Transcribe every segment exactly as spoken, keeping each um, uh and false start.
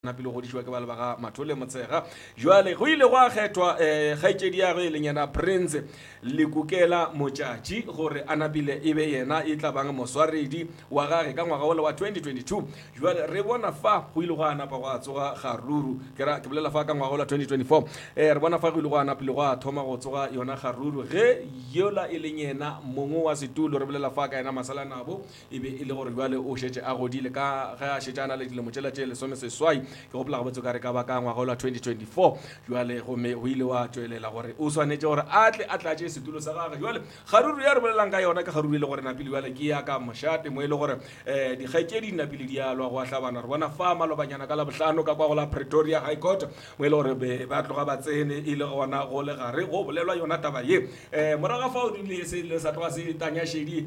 na pele go dišwa ke ba le ba ga Mathole Motshega jwale go ile go a kgethwa eh kgaitšedi ya ge lenyana Prince Lekukela Motšatši gore a napile e be yena e tla bang moswaredi wa gage ka ngwaga ole wa twenty twenty-two jwale re bona fa go ile go a napa go a tsoga Kgaruru ke ra ke bolela fa ka ngwaga ole wa twenty twenty-four eh re bona fa go ile go a napile go a thoma go tsoga yona Kgaruru ge yola e leng yena mongwe wa setulo re bolela fa ka yena Masala Nabo e be e le gore jwale o šetše a godile ka ge a šetšana le dilemo tšela tše lesome seswai ke go pela go botse ka re ka ba ka ngwaga la twenty twenty-four jwale go me go ile wa tšwelela gore o swanetše gore a tle a tlatše setulo sa gagwe jwale Kgaruru ya re bolelang ka yona ka Kgaruru ile gore napile jwale ke ya ka mošate mo ile gore eh dikgaitšedi napile di alwa go a hlabana re bona fa malobanyana ka la bohlano ka kwa go la Pretoria High Court mo ile gore ba tloga ba tsene ile gona go le gare go bolelwa yona taba ye eh moraga fa o dile se le sa tloga se tanya shedi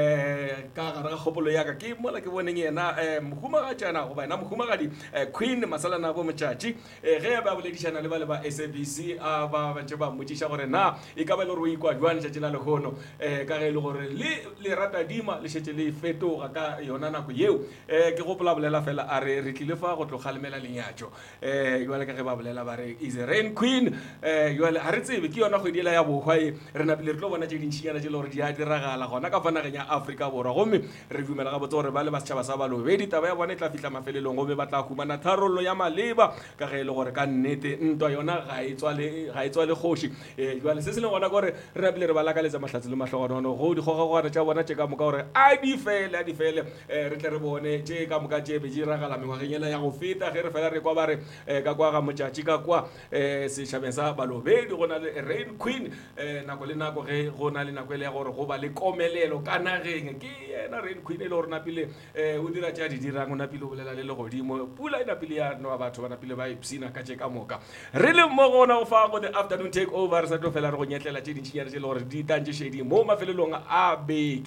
eh ka gare ga kgopolo ya ka ke mola ke boneng yena eh mohumagatšana go bana mohumagatšadi Queen Masala Nabo Motšatši ge ba boledišana le ba le ba S A B C a ba ba tšeba mmotšiša gore na e ka ba le gore o ikwa jwang tšatši la lehono eh ka ge le gore le le rata dima le šetše le fetoga ka yona nako yeo eh ke gopola bolela fela a re re tlile fa go tlogalemela lenyatšo eh jwale ka ge ba bolela ba re is a rain queen eh jwale ha re tsebe ke yona kgwedi ya bohwai re napile re tlo bona tše dintšhinyana tše le gore di a diragala gona ka fanageng ya Afrika Borwa gomme re dumela ga botse gore ba le ba setšhaba sa Balobedu taba ya bona e tla fihla mafelelong gomme ba tla humana tharollo ya maleba ka ge le gore ka nnete ntwa yona ga e tswa le ga e tswa le kgoši eh jwale se se le gona gore re napile re ba lakaletsa mahlatsi le mahlogonono go di gogagwana tša bona tše ka moka gore a di fele a di fele eh re tle re bone tše ka moka tše be di ragala mengwageng ela ya go feta ge re fela re kwa ba re ka kwa ga Motšatši ka kwa eh setšhabeng sa Balobedu go na le Rain Queen eh nako le nako ge go na le nako ile ya gore go ba le komelelo ka nageng ke yena Rain Queen e le gore napile eh o dira tša di dirang o napile o bolela le le godimo pula e napile ya no batho ba napile ba ipsina ka tše ka moka re le mo gona go fa go the afternoon take over re sa tlo fela re go nyetlela tše dintšhinyana tše le gore di tantše šedi mo mafelelong a beke